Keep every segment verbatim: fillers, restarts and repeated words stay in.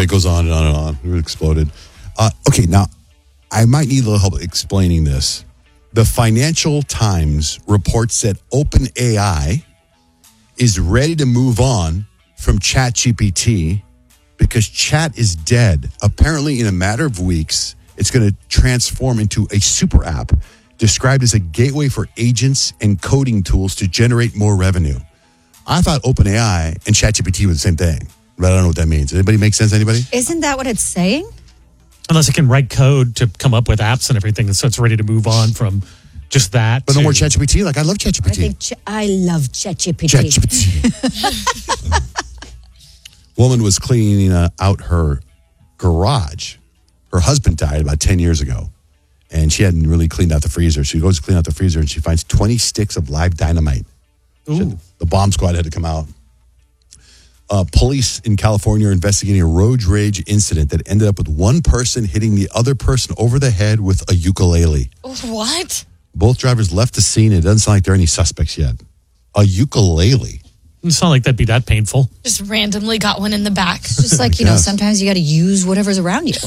it goes on and on and on. It exploded. Uh, okay, now, I might need a little help explaining this. The Financial Times reports that OpenAI is ready to move on from ChatGPT because Chat is dead. Apparently, in a matter of weeks, it's going to transform into a super app described as a gateway for agents and coding tools to generate more revenue. I thought OpenAI and ChatGPT were the same thing, but I don't know what that means. Does anybody make sense? Anybody? Isn't that what it's saying? Unless it can write code to come up with apps and everything, so it's ready to move on from just that. But to, no more ChatGPT? Like, I love ChatGPT. I think ch- I love ChatGPT. ChatGPT. Woman was cleaning uh, out her garage. Her husband died about ten years ago, and she hadn't really cleaned out the freezer. She goes to clean out the freezer, and she finds twenty sticks of live dynamite. Ooh. The bomb squad had to come out. Uh, police in California are investigating a road rage incident that ended up with one person hitting the other person over the head with a ukulele. What? Both drivers left the scene. It doesn't sound like there are any suspects yet. A ukulele. It's not like that'd be that painful. Just randomly got one in the back. Just like, you know, sometimes you got to use whatever's around you.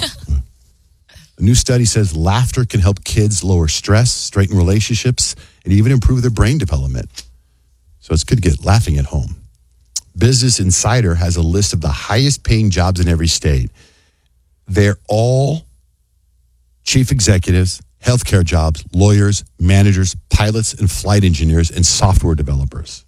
A new study says laughter can help kids lower stress, straighten relationships, and even improve their brain development. So it's good to get laughing at home. Business Insider has a list of the highest paying jobs in every state. They're all chief executives, healthcare jobs, lawyers, managers, pilots, and flight engineers, and software developers.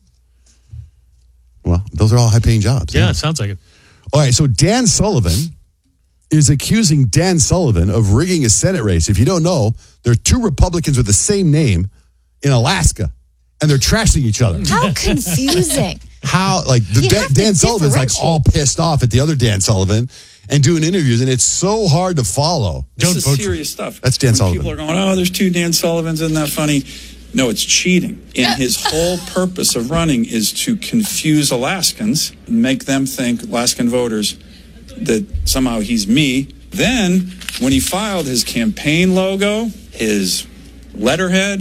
Well, those are all high paying jobs. Yeah, yeah, it sounds like it. All right, so Dan Sullivan is accusing Dan Sullivan of rigging a Senate race. If you don't know, there are two Republicans with the same name in Alaska, and they're trashing each other. How confusing. How, like, the You Dan, have to Dan Sullivan's like differentiate. all pissed off at the other Dan Sullivan and doing interviews, and it's so hard to follow. This Don't is vote serious stuff. That's Dan when Sullivan. People are going, oh, there's two Dan Sullivans. Isn't that funny? No, it's cheating. And his whole purpose of running is to confuse Alaskans, make them think, Alaskan voters, that somehow he's me. Then, when he filed his campaign logo, his letterhead,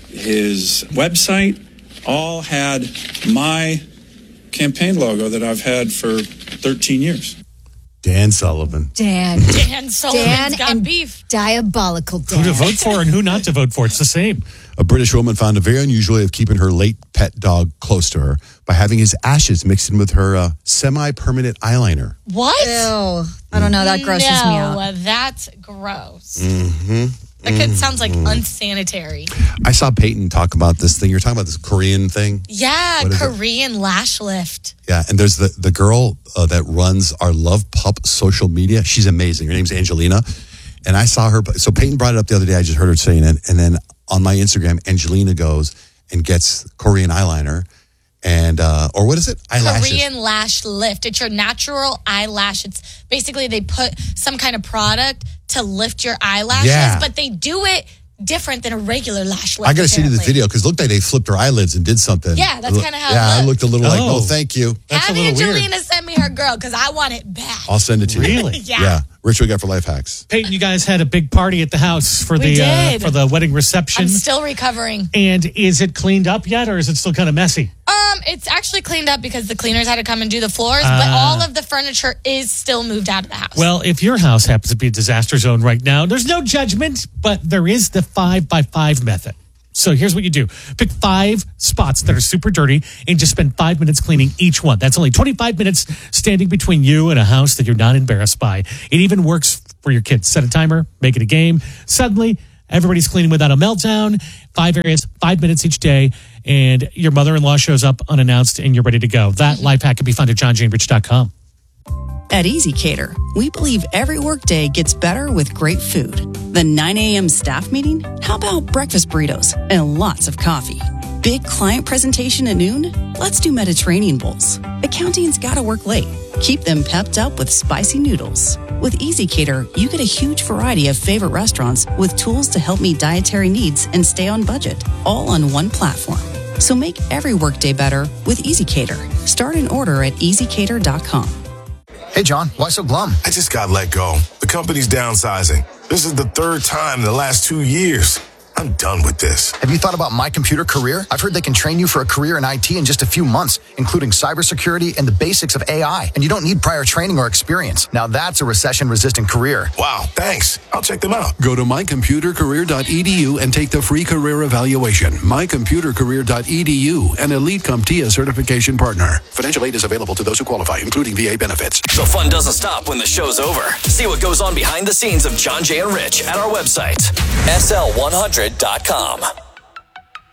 his website, all had my campaign logo that I've had for thirteen years. Dan Sullivan. Dan. Dan Sullivan's Dan got and beef. Diabolical Dan. Who to vote for and who not to vote for. It's the same. A British woman found a very unusual way of keeping her late pet dog close to her by having his ashes mixed in with her uh, semi-permanent eyeliner. What? Ew. I don't know. That grosses no, me out. that's gross. Mm-hmm. That could, sounds like unsanitary. I saw Peyton talk about this thing. You're talking about this Korean thing? Yeah, What is it? Korean lash lift. Yeah, and there's the, the girl uh, that runs our Love Pup social media. She's amazing. Her name's Angelina. And I saw her. So Peyton brought it up the other day. I just heard her saying it. And then on my Instagram, Angelina goes and gets Korean eyeliner. And, uh, or what is it? Eyelashes. Korean lash lift. It's your natural eyelash. It's basically they put some kind of product to lift your eyelashes, Yeah. but they do it different than a regular lash lift. I got to see the apparently. video because it looked like they flipped her eyelids and did something. Yeah, that's kinda how it Yeah, I looked. looked a little like, Oh. no, thank you. That's Have a little weird. Angelina send me her girl because I want it back. I'll send it to you. Really? Yeah. Yeah. Rich, what we got for life hacks? Peyton, you guys had a big party at the house for We the uh, did. for the wedding reception. I'm still recovering. And is it cleaned up yet, or is it still kind of messy? Um, it's actually cleaned up because the cleaners had to come and do the floors, but all of the furniture is still moved out of the house. Well, if your house happens to be a disaster zone right now, there's no judgment, but there is the five by five method. So here's what you do. Pick five spots that are super dirty and just spend five minutes cleaning each one. That's only twenty-five minutes standing between you and a house that you're not embarrassed by. It even works for your kids. Set a timer, make it a game. Suddenly, everybody's cleaning without a meltdown. Five areas, five minutes each day, and your mother-in-law shows up unannounced and you're ready to go. That life hack can be found at john jane rich dot com. At Easy Cater, we believe every workday gets better with great food. The nine a.m. staff meeting? How about breakfast burritos and lots of coffee? Big client presentation at noon? Let's do Mediterranean bowls. Accounting's gotta work late. Keep them pepped up with spicy noodles. With Easy Cater, you get a huge variety of favorite restaurants with tools to help meet dietary needs and stay on budget, all on one platform. So make every workday better with Easy Cater. Start an order at easy cater dot com. Hey, John, why so glum? I just got let go. The company's downsizing. This is the third time in the last two years. I'm done with this. Have you thought about My Computer Career? I've heard they can train you for a career in I T in just a few months, including cybersecurity and the basics of A I. And you don't need prior training or experience. Now that's a recession-resistant career. Wow, thanks. I'll check them out. Go to my computer career dot e d u and take the free career evaluation. my computer career dot e d u, an Elite CompTIA certification partner. Financial aid is available to those who qualify, including V A benefits. The fun doesn't stop when the show's over. See what goes on behind the scenes of John, Jay, and Rich at our website, S L one hundred dot com.